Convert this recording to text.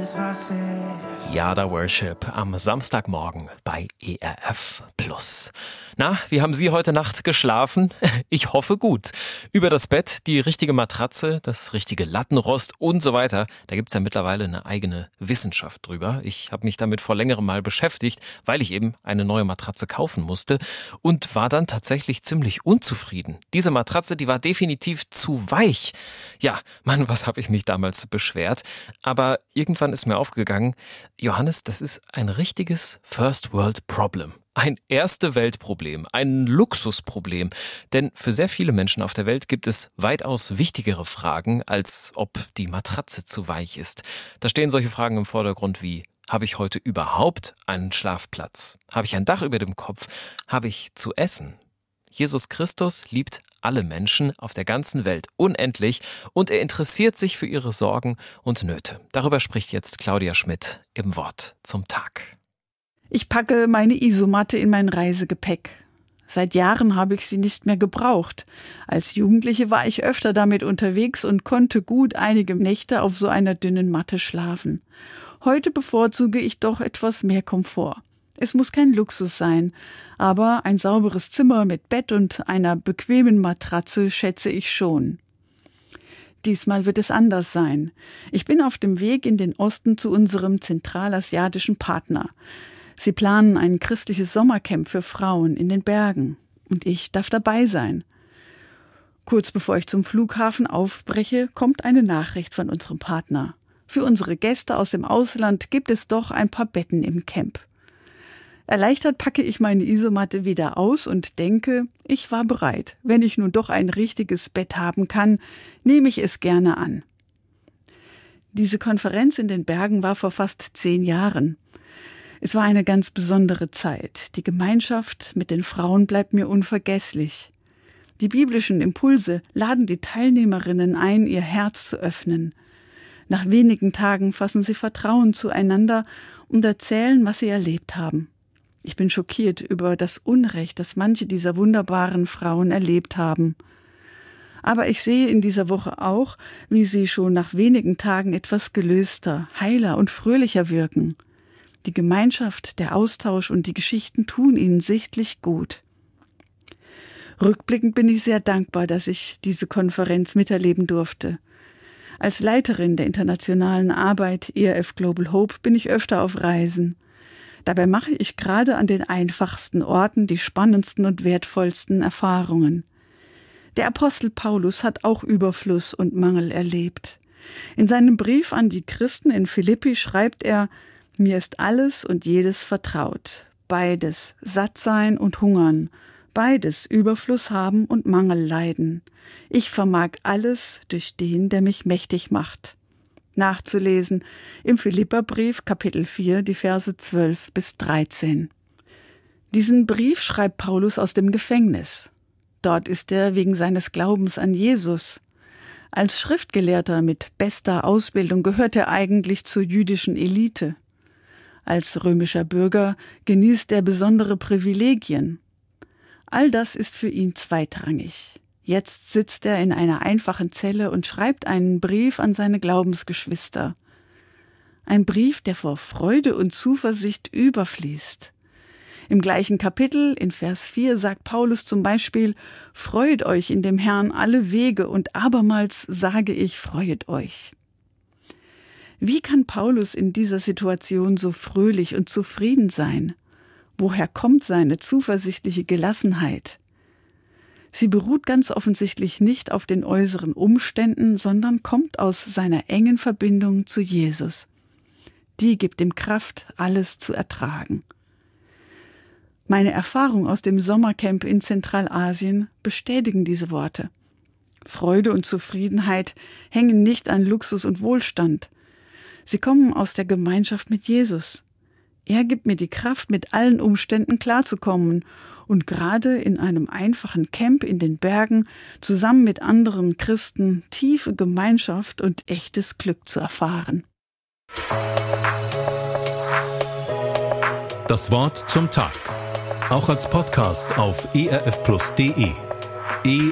Yada Worship am Samstagmorgen bei ERF Plus. Na, wie haben Sie heute Nacht geschlafen? Ich hoffe gut. Über das Bett, die richtige Matratze, das richtige Lattenrost und so weiter. Da gibt's ja mittlerweile eine eigene Wissenschaft drüber. Ich habe mich damit vor längerem mal beschäftigt, weil ich eben eine neue Matratze kaufen musste und war dann tatsächlich ziemlich unzufrieden. Diese Matratze, die war definitiv zu weich. Ja, Mann, was habe ich mich damals beschwert. Aber irgendwann ist mir aufgegangen, Johannes, das ist ein richtiges First World Problem. Ein Erste-Welt-Problem, ein Luxusproblem. Denn für sehr viele Menschen auf der Welt gibt es weitaus wichtigere Fragen, als ob die Matratze zu weich ist. Da stehen solche Fragen im Vordergrund wie: Habe ich heute überhaupt einen Schlafplatz? Habe ich ein Dach über dem Kopf? Habe ich zu essen? Jesus Christus liebt alle Menschen auf der ganzen Welt unendlich und er interessiert sich für ihre Sorgen und Nöte. Darüber spricht jetzt Claudia Schmidt im Wort zum Tag. Ich packe meine Isomatte in mein Reisegepäck. Seit Jahren habe ich sie nicht mehr gebraucht. Als Jugendliche war ich öfter damit unterwegs und konnte gut einige Nächte auf so einer dünnen Matte schlafen. Heute bevorzuge ich doch etwas mehr Komfort. Es muss kein Luxus sein, aber ein sauberes Zimmer mit Bett und einer bequemen Matratze schätze ich schon. Diesmal wird es anders sein. Ich bin auf dem Weg in den Osten zu unserem zentralasiatischen Partner. Sie planen ein christliches Sommercamp für Frauen in den Bergen. Und ich darf dabei sein. Kurz bevor ich zum Flughafen aufbreche, kommt eine Nachricht von unserem Partner. Für unsere Gäste aus dem Ausland gibt es doch ein paar Betten im Camp. Erleichtert packe ich meine Isomatte wieder aus und denke, ich war bereit. Wenn ich nun doch ein richtiges Bett haben kann, nehme ich es gerne an. Diese Konferenz in den Bergen war vor fast 10 Jahren. Es war eine ganz besondere Zeit. Die Gemeinschaft mit den Frauen bleibt mir unvergesslich. Die biblischen Impulse laden die Teilnehmerinnen ein, ihr Herz zu öffnen. Nach wenigen Tagen fassen sie Vertrauen zueinander und erzählen, was sie erlebt haben. Ich bin schockiert über das Unrecht, das manche dieser wunderbaren Frauen erlebt haben. Aber ich sehe in dieser Woche auch, wie sie schon nach wenigen Tagen etwas gelöster, heiler und fröhlicher wirken. Die Gemeinschaft, der Austausch und die Geschichten tun ihnen sichtlich gut. Rückblickend bin ich sehr dankbar, dass ich diese Konferenz miterleben durfte. Als Leiterin der internationalen Arbeit ERF Global Hope bin ich öfter auf Reisen. Dabei mache ich gerade an den einfachsten Orten die spannendsten und wertvollsten Erfahrungen. Der Apostel Paulus hat auch Überfluss und Mangel erlebt. In seinem Brief an die Christen in Philippi schreibt er: Mir ist alles und jedes vertraut, beides satt sein und hungern, beides Überfluss haben und Mangel leiden. Ich vermag alles durch den, der mich mächtig macht. Nachzulesen im Philipperbrief, Kapitel 4, die Verse 12 bis 13. Diesen Brief schreibt Paulus aus dem Gefängnis. Dort ist er wegen seines Glaubens an Jesus. Als Schriftgelehrter mit bester Ausbildung gehört er eigentlich zur jüdischen Elite. Als römischer Bürger genießt er besondere Privilegien. All das ist für ihn zweitrangig. Jetzt sitzt er in einer einfachen Zelle und schreibt einen Brief an seine Glaubensgeschwister. Ein Brief, der vor Freude und Zuversicht überfließt. Im gleichen Kapitel, in Vers 4, sagt Paulus zum Beispiel: Freut euch in dem Herrn alle Wege und abermals sage ich, freuet euch. Wie kann Paulus in dieser Situation so fröhlich und zufrieden sein? Woher kommt seine zuversichtliche Gelassenheit? Sie beruht ganz offensichtlich nicht auf den äußeren Umständen, sondern kommt aus seiner engen Verbindung zu Jesus. Die gibt ihm Kraft, alles zu ertragen. Meine Erfahrung aus dem Sommercamp in Zentralasien bestätigen diese Worte. Freude und Zufriedenheit hängen nicht an Luxus und Wohlstand. Sie kommen aus der Gemeinschaft mit Jesus. Er gibt mir die Kraft, mit allen Umständen klarzukommen und gerade in einem einfachen Camp in den Bergen zusammen mit anderen Christen tiefe Gemeinschaft und echtes Glück zu erfahren. Das Wort zum Tag. Auch als Podcast auf erfplus.de.